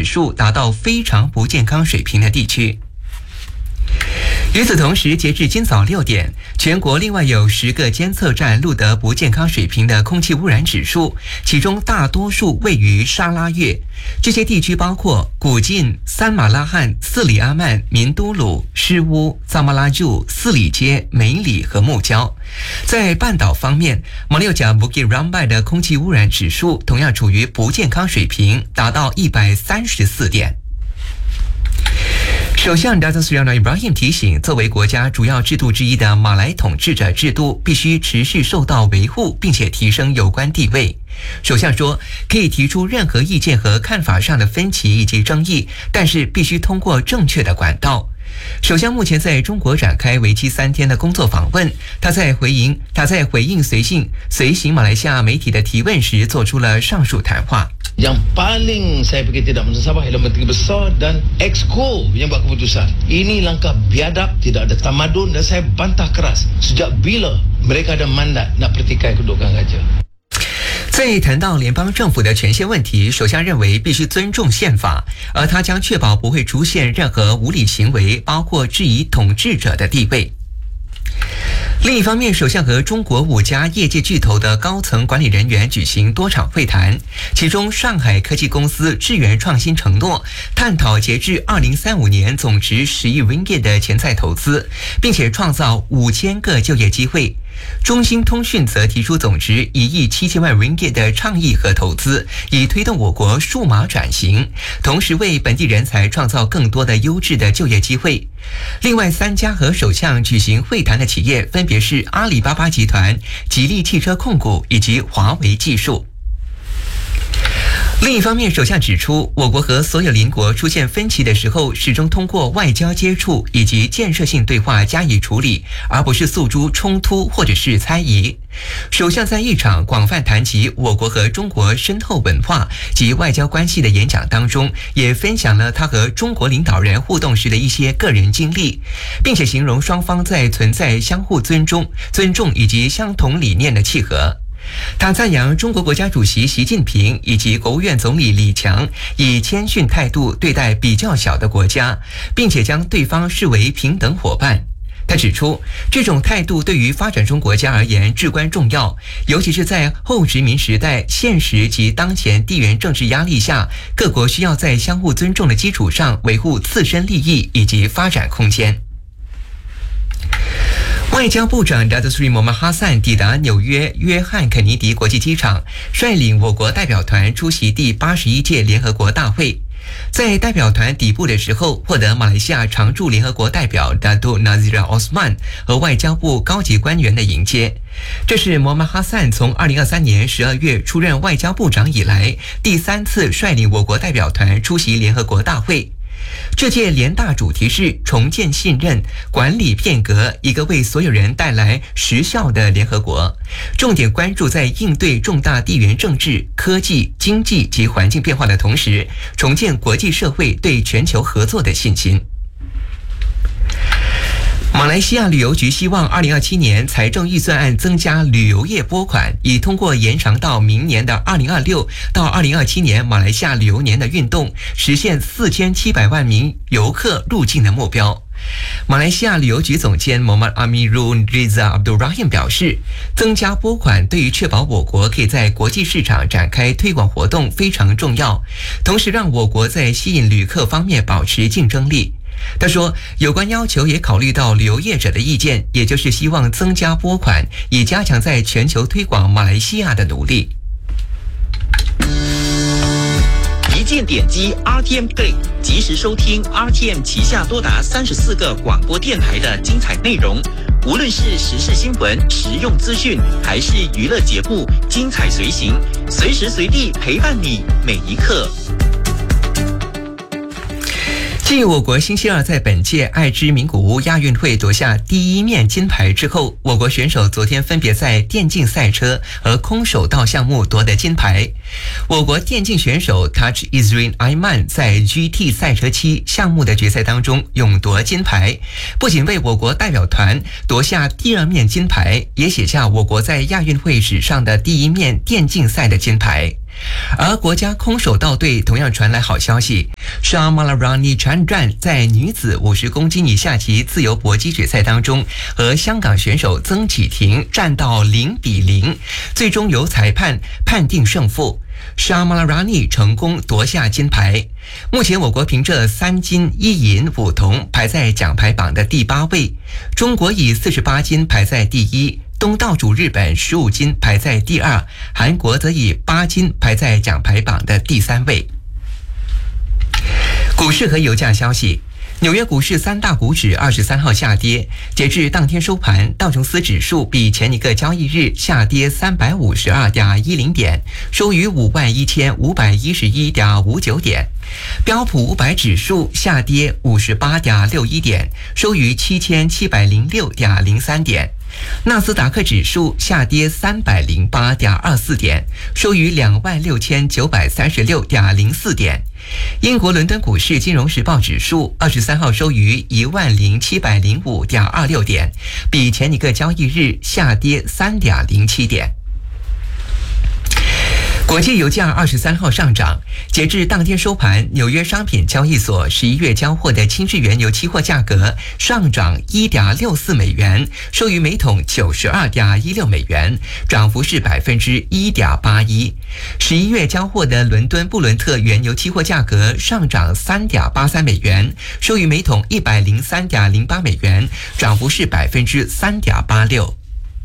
数达到非常不健康水平的地区。与此同时，截至今早6点，全国另外有10个监测站录得不健康水平的空气污染指数，其中大多数位于沙拉越。这些地区包括古晋、三马拉罕、斯里阿曼、民都鲁、施乌、扎马拉柱、斯里街、梅里和木焦。在半岛方面，马六甲 Bukit Rambai 的空气污染指数同样处于不健康水平，达到134点。首相 Datuk Seri Anwar Ibrahim 提醒，作为国家主要制度之一的马来统治者制度必须持续受到维护，并且提升有关地位。首相说，可以提出任何意见和看法上的分歧以及争议，但是必须通过正确的管道。首相目前在中国展开为期3天的工作访问，他在回应随行马来西亚媒体的提问时做出了上述谈话。 Yang paling saya fikir tidak mengesahkan Ialah Menteri Besar dan Exco yang buat keputusan. Ini langkah biadab, tidak ada tamadun dan saya bantah keras. Sejak bila mereka ada mandat nak pertikai kedudukan raja? 在谈到联邦政府的权限问题，首相认为必须尊重宪法，而他将确保不会出现任何无理行为，包括质疑统治者的地位。另一方面，首相和中国5家业界巨头的高层管理人员举行多场会谈，其中上海科技公司智源创新承诺探讨截至2035年总值10亿 ringgit 的潜在投资，并且创造5000个就业机会。中兴通讯则提出总值1亿7千万 ringgit 的倡议和投资，以推动我国数码转型，同时为本地人才创造更多的优质的就业机会。另外3家和首相举行会谈的企业分别是阿里巴巴集团、吉利汽车控股以及华为技术。另一方面，首相指出，我国和所有邻国出现分歧的时候，始终通过外交接触以及建设性对话加以处理，而不是诉诸冲突或者是猜疑。首相在一场广泛谈及我国和中国深厚文化及外交关系的演讲当中，也分享了他和中国领导人互动时的一些个人经历，并且形容双方在存在相互尊重以及相同理念的契合。他赞扬中国国家主席习近平以及国务院总理李强以谦逊态度对待比较小的国家，并且将对方视为平等伙伴。他指出，这种态度对于发展中国家而言至关重要，尤其是在后殖民时代现实及当前地缘政治压力下，各国需要在相互尊重的基础上维护自身利益以及发展空间。外交部长 Datuk Seri Mohamad Hassan 抵达纽约约翰肯尼迪国际机场，率领我国代表团出席第81届联合国大会。在代表团抵埗的时候，获得马来西亚常驻联合国代表 Datuk Nazira Osman 和外交部高级官员的迎接。这是Mohamad Hassan 从2023年12月出任外交部长以来第3次率领我国代表团出席联合国大会。这届联大主题是重建信任、管理变革，一个为所有人带来实效的联合国，重点关注在应对重大地缘政治、科技、经济及环境变化的同时，重建国际社会对全球合作的信心。马来西亚旅游局希望2027年财政预算案增加旅游业拨款，以通过延长到明年的2026到2027年马来西亚旅游年的运动，实现4700万名游客入境的目标。马来西亚旅游局总监 Muhammad Amirul Riza Abdul Rahim 表示，增加拨款对于确保我国可以在国际市场展开推广活动非常重要，同时让我国在吸引旅客方面保持竞争力。他说，有关要求也考虑到旅游业者的意见，也就是希望增加拨款，以加强在全球推广马来西亚的努力。 一键点击 RTM Play， 及时收听 RTM 旗下多达34个广播电台的精彩内容。无论是时事新闻、实用资讯，还是娱乐节目，精彩随行，随时随地陪伴你每一刻。 继我国星期二在本届爱知名古屋亚运会夺下第1面金牌之后，我国选手昨天分别在电竞赛车和空手道项目夺得金牌。我国电竞选手 Taj Izrin Aiman 在 GT 赛车7项目的决赛当中勇夺金牌，不仅为我国代表团夺下第2面金牌，也写下我国在亚运会史上的第1面电竞赛的金牌。 而国家空手道队同样传来好消息，Shamala Chandran 在女子50公斤以下级自由搏击决赛当中，和香港选手曾启婷战到0-0，最终由裁判判定胜负。Shamala 成功夺下金牌。目前我国凭着3金1银5铜排在奖牌榜的第8位，中国以48金排在第1，东道主日本15金排在第2，韩国则以8金排在奖牌榜的第3位。股市和油价消息。纽约股市3大股指23号下跌，截至当天收盘，道琼斯指数比前一个交易日下跌352.10点，收于51511.59点；标普500指数下跌58.61点，收于7706.03点；纳斯达克指数下跌308.24点，收于26936.04点。英国伦敦股市金融时报指数23号收于10705.26点，比前一个交易日下跌3.07点。国际油价23号上涨，截至当天收盘，纽约商品交易所11月交货的轻质原油期货价格上涨1.64美元，收于每桶92.16美元，涨幅是1.81%。11月交货的伦敦布伦特原油期货价格上涨3.83美元，收于每桶103.08美元，涨幅是3.86%。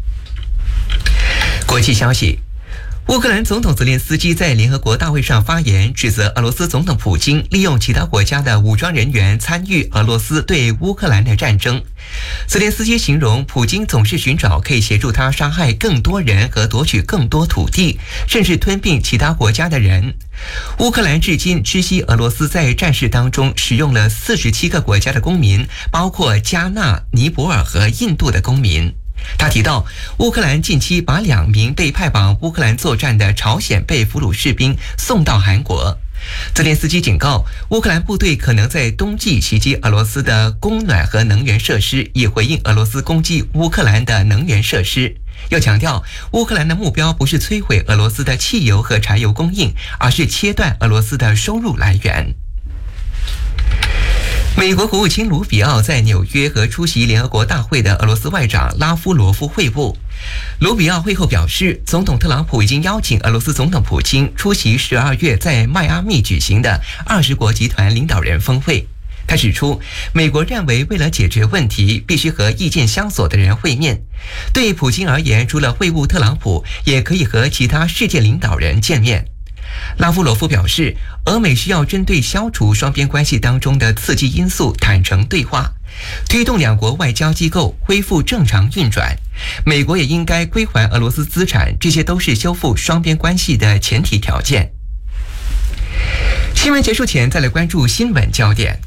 国际消息。乌克兰总统泽连斯基在联合国大会上发言，指责俄罗斯总统普京利用其他国家的武装人员参与俄罗斯对乌克兰的战争。泽连斯基形容普京总是寻找可以协助他杀害更多人和夺取更多土地，甚至吞并其他国家的人。乌克兰至今知悉俄罗斯在战事当中使用了47个国家的公民，包括加纳、尼泊尔和印度的公民。他提到，乌克兰近期把2名被派往乌克兰作战的朝鲜被俘虏士兵送到韩国。泽连斯基警告，乌克兰部队可能在冬季袭击俄罗斯的供暖和能源设施，以回应俄罗斯攻击乌克兰的能源设施。又强调，乌克兰的目标不是摧毁俄罗斯的汽油和柴油供应，而是切断俄罗斯的收入来源。美国国务卿卢比奥在纽约和出席联合国大会的俄罗斯外长拉夫罗夫会晤。卢比奥会后表示，总统特朗普已经邀请俄罗斯总统普京出席12月在迈阿密举行的20国集团领导人峰会。他指出，美国认为为了解决问题，必须和意见相左的人会面。对普京而言，除了会晤特朗普，也可以和其他世界领导人见面。拉夫罗夫表示，俄美需要针对消除双边关系当中的刺激因素坦诚对话，推动两国外交机构恢复正常运转。美国也应该归还俄罗斯资产，这些都是修复双边关系的前提条件。新闻结束前，再来关注新闻焦点。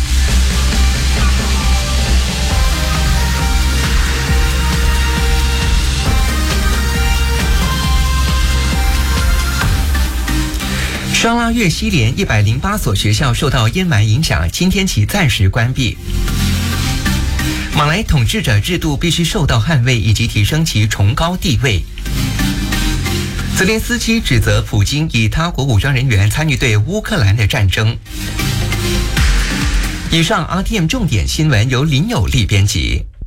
双拉月西连108所学校受到阴霾影响，今天起暂时关闭。马来统治者制度必须受到捍卫，以及提升其崇高地位。泽连斯基指责普京以他国武装人员参与对乌克兰的战争。以上 RTM 重点新闻由林有利编辑。